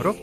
Rok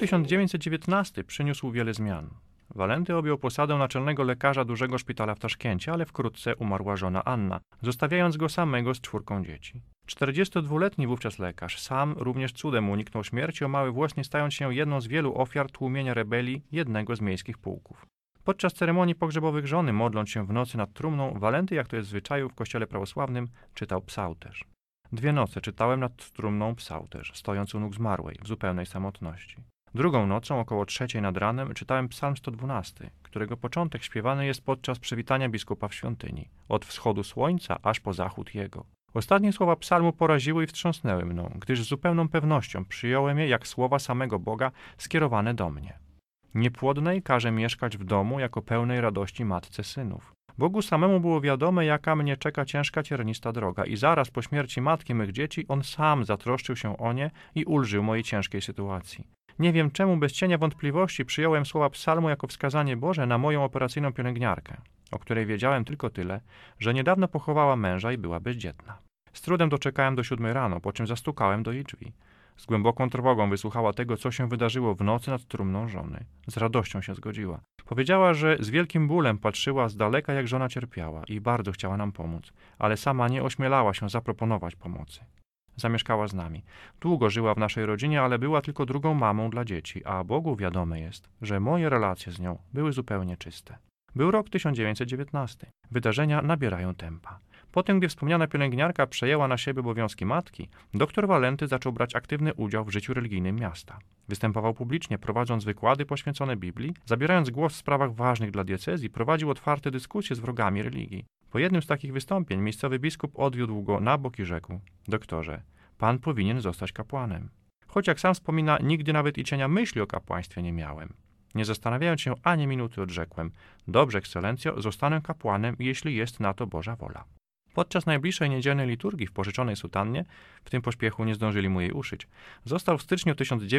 1919 przyniósł wiele zmian. Walenty objął posadę naczelnego lekarza dużego szpitala w Taszkencie, ale wkrótce umarła żona Anna, zostawiając go samego z 4 dzieci. 42-letni wówczas lekarz sam również cudem uniknął śmierci o mały włos, nie stając się jedną z wielu ofiar tłumienia rebelii jednego z miejskich pułków. Podczas ceremonii pogrzebowych żony, modląc się w nocy nad trumną, Walenty, jak to jest w zwyczaju w kościele prawosławnym, czytał psałterz. 2 noce czytałem nad trumną psałterz, stojąc u nóg zmarłej, w zupełnej samotności. Drugą nocą, około 3 nad ranem, czytałem psalm 112, którego początek śpiewany jest podczas przywitania biskupa w świątyni, od wschodu słońca aż po zachód jego. Ostatnie słowa psalmu poraziły i wstrząsnęły mną, gdyż z zupełną pewnością przyjąłem je jak słowa samego Boga skierowane do mnie. Niepłodnej każe mieszkać w domu jako pełnej radości matce synów. Bogu samemu było wiadome, jaka mnie czeka ciężka, ciernista droga i zaraz po śmierci matki mych dzieci On sam zatroszczył się o nie i ulżył mojej ciężkiej sytuacji. Nie wiem czemu bez cienia wątpliwości przyjąłem słowa psalmu jako wskazanie Boże na moją operacyjną pielęgniarkę, o której wiedziałem tylko tyle, że niedawno pochowała męża i była bezdzietna. Z trudem doczekałem do 7 rano, po czym zastukałem do jej drzwi. Z głęboką trwogą wysłuchała tego, co się wydarzyło w nocy nad trumną żony. Z radością się zgodziła. Powiedziała, że z wielkim bólem patrzyła z daleka, jak żona cierpiała i bardzo chciała nam pomóc, ale sama nie ośmielała się zaproponować pomocy. Zamieszkała z nami. Długo żyła w naszej rodzinie, ale była tylko drugą mamą dla dzieci, a Bogu wiadome jest, że moje relacje z nią były zupełnie czyste. Był rok 1919. Wydarzenia nabierają tempa. Po tym, gdy wspomniana pielęgniarka przejęła na siebie obowiązki matki, dr Walenty zaczął brać aktywny udział w życiu religijnym miasta. Występował publicznie, prowadząc wykłady poświęcone Biblii, zabierając głos w sprawach ważnych dla diecezji, prowadził otwarte dyskusje z wrogami religii. Po jednym z takich wystąpień miejscowy biskup odwiódł go na bok i rzekł: doktorze, pan powinien zostać kapłanem. Choć jak sam wspomina, nigdy nawet i cienia myśli o kapłaństwie nie miałem. Nie zastanawiając się ani minuty, odrzekłem: dobrze, ekscelencjo, zostanę kapłanem, jeśli jest na to Boża wola. Podczas najbliższej niedzielnej liturgii w pożyczonej sutannie, w tym pośpiechu nie zdążyli mu jej uszyć, został w styczniu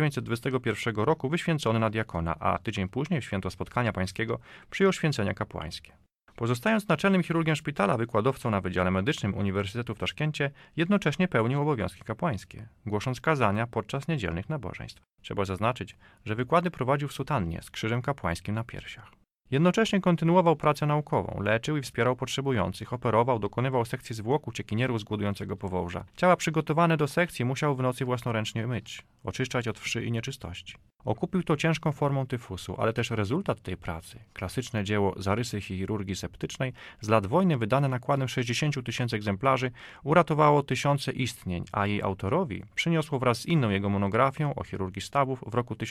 1921 roku wyświęcony na diakona, a tydzień później, w święto Spotkania Pańskiego, przyjął święcenia kapłańskie. Pozostając naczelnym chirurgiem szpitala, wykładowcą na Wydziale Medycznym Uniwersytetu w Taszkencie, jednocześnie pełnił obowiązki kapłańskie, głosząc kazania podczas niedzielnych nabożeństw. Trzeba zaznaczyć, że wykłady prowadził w sutannie z krzyżem kapłańskim na piersiach. Jednocześnie kontynuował pracę naukową, leczył i wspierał potrzebujących, operował, dokonywał sekcji zwłok uciekinierów z głodującego Powołża. Ciała przygotowane do sekcji musiał w nocy własnoręcznie myć, oczyszczać od wszy i nieczystości. Okupił to ciężką formą tyfusu, ale też rezultat tej pracy, klasyczne dzieło Zarysy chirurgii septycznej, z lat wojny wydane nakładem 60 000 egzemplarzy, uratowało tysiące istnień, a jej autorowi przyniosło wraz z inną jego monografią o chirurgii stawów w roku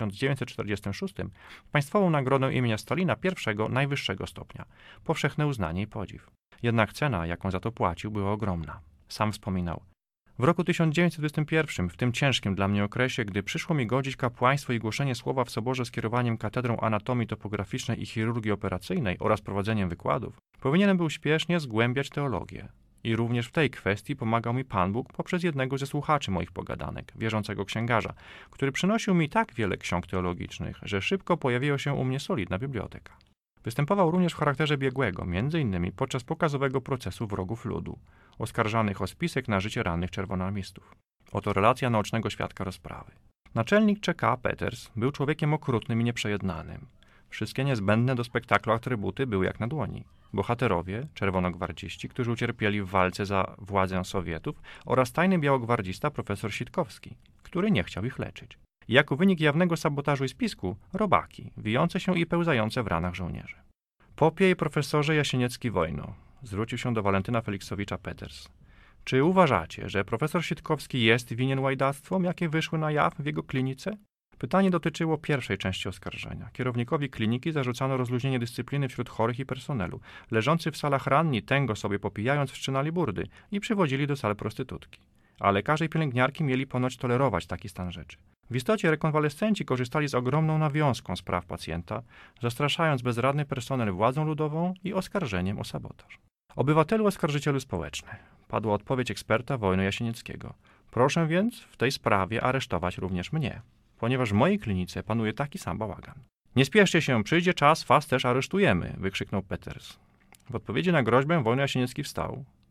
1946 państwową nagrodę imienia Stalina pierwszego, najwyższego stopnia, powszechne uznanie i podziw. Jednak cena, jaką za to płacił, była ogromna. Sam wspominał: w roku 1921, w tym ciężkim dla mnie okresie, gdy przyszło mi godzić kapłaństwo i głoszenie słowa w soborze z kierowaniem katedrą anatomii topograficznej i chirurgii operacyjnej oraz prowadzeniem wykładów, powinienem był śpiesznie zgłębiać teologię. I również w tej kwestii pomagał mi Pan Bóg poprzez jednego ze słuchaczy moich pogadanek, wierzącego księgarza, który przynosił mi tak wiele ksiąg teologicznych, że szybko pojawiła się u mnie solidna biblioteka. Występował również w charakterze biegłego, m.in. podczas pokazowego procesu wrogów ludu, oskarżanych o spisek na życie rannych czerwonoarmistów. Oto relacja naocznego świadka rozprawy. Naczelnik ČK Peters był człowiekiem okrutnym i nieprzejednanym. Wszystkie niezbędne do spektaklu atrybuty były jak na dłoni. Bohaterowie, czerwonogwardziści, którzy ucierpieli w walce za władzę Sowietów, oraz tajny białogwardzista profesor Sitkowski, który nie chciał ich leczyć. I jako wynik jawnego sabotażu i spisku, robaki, wijące się i pełzające w ranach żołnierzy. Popie i profesorze Jasieniecki wojno, zwrócił się do Walentyna Feliksowicza Peters. Czy uważacie, że profesor Sitkowski jest winien łajdactwom, jakie wyszły na jaw w jego klinice? Pytanie dotyczyło pierwszej części oskarżenia. Kierownikowi kliniki zarzucano rozluźnienie dyscypliny wśród chorych i personelu. Leżący w salach ranni, tęgo sobie popijając, wszczynali burdy i przywodzili do sal prostytutki. A lekarze i pielęgniarki mieli ponoć tolerować taki stan rzeczy. W istocie rekonwalescenci korzystali z ogromną nawiązką z praw pacjenta, zastraszając bezradny personel władzą ludową i oskarżeniem o sabotaż. Obywatelu oskarżycielu społeczny. Padła odpowiedź eksperta wojny Jasienieckiego. Proszę więc w tej sprawie aresztować również mnie, ponieważ w mojej klinice panuje taki sam bałagan. Nie spieszcie się, przyjdzie czas, was też aresztujemy, wykrzyknął Peters. W odpowiedzi na groźbę wojny Jasieniecki wstał,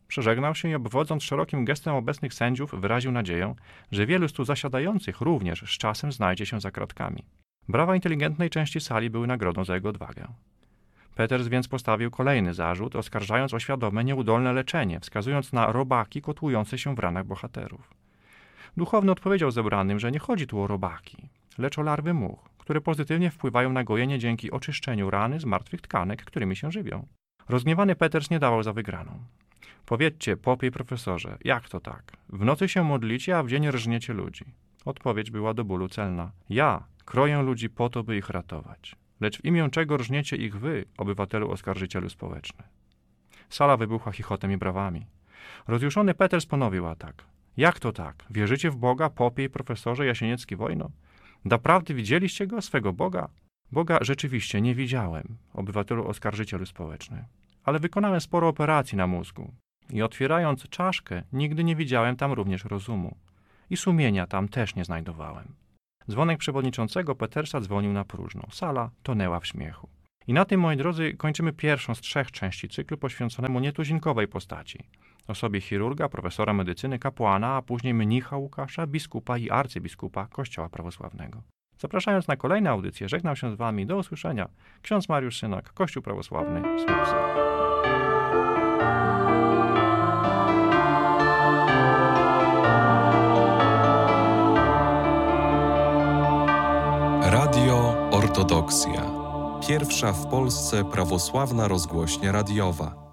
Przeżegnał się i obwodząc szerokim gestem obecnych sędziów wyraził nadzieję, że wielu z tu zasiadających również z czasem znajdzie się za kratkami. Brawa inteligentnej części sali były nagrodą za jego odwagę. Peters więc postawił kolejny zarzut, oskarżając o świadome nieudolne leczenie, wskazując na robaki kotłujące się w ranach bohaterów. Duchowny odpowiedział zebranym, że nie chodzi tu o robaki, lecz o larwy much, które pozytywnie wpływają na gojenie dzięki oczyszczeniu rany z martwych tkanek, którymi się żywią. Rozgniewany Peters nie dawał za wygraną. Powiedzcie, popie i profesorze, jak to tak? W nocy się modlicie, a w dzień rżniecie ludzi. Odpowiedź była do bólu celna. Ja kroję ludzi po to, by ich ratować. Lecz w imię czego rżniecie ich wy, obywatelu oskarżycielu społeczny? Sala wybuchła chichotem i brawami. Rozjuszony Peters ponowił atak. Jak to tak? Wierzycie w Boga, popie i profesorze Jasieniecki-Wojno? Doprawdy widzieliście go, swego Boga? Boga rzeczywiście nie widziałem, obywatelu oskarżycielu społeczny. Ale wykonałem sporo operacji na mózgu. I otwierając czaszkę, nigdy nie widziałem tam również rozumu. I sumienia tam też nie znajdowałem. Dzwonek przewodniczącego Petersa dzwonił na próżno. Sala tonęła w śmiechu. I na tym, moi drodzy, kończymy pierwszą z 3 części cyklu poświęconemu nietuzinkowej postaci. Osobie chirurga, profesora medycyny, kapłana, a później mnicha Łukasza, biskupa i arcybiskupa Kościoła Prawosławnego. Zapraszając na kolejne audycje, żegnam się z wami. Do usłyszenia. Ksiądz Mariusz Synak, Kościół Prawosławny, Słupsk. Radio Ortodoksja. Pierwsza w Polsce prawosławna rozgłośnia radiowa.